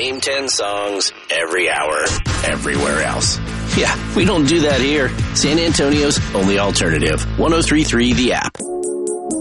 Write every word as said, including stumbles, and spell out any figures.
same ten songs every hour, everywhere else. Yeah, we don't do that here. San Antonio's only alternative. one oh three point three The App.